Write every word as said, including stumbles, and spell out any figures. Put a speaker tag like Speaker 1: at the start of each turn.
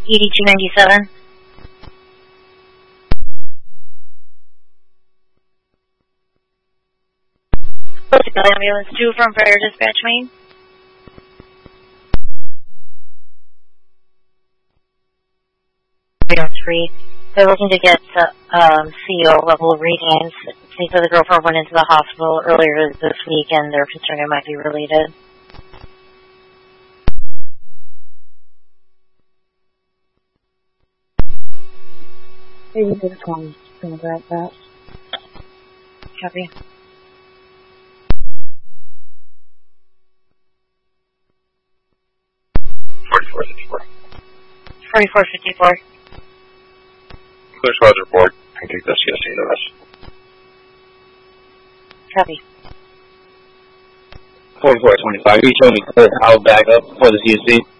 Speaker 1: eighty-two ninety-seven. Ambulance two from Fire Dispatch Main. Three. They're looking to get uh, um, C O level readings. They said the girlfriend went into the hospital earlier this week, and they're concerned it might be related. eighty-six one. Gonna grab that. Copy.
Speaker 2: forty-four fifty-four.
Speaker 1: forty-four fifty-four.
Speaker 2: Clear squad report. I take this C S C to us.
Speaker 1: Copy.
Speaker 3: forty-four twenty-five. You told me clear. I'll back up for the C S C.